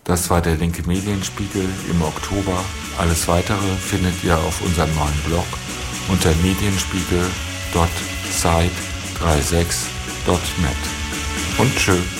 Das war der linke Medienspiegel im Oktober. Alles Weitere findet ihr auf unserem neuen Blog unter medienspiegel.site36.net. Und tschö.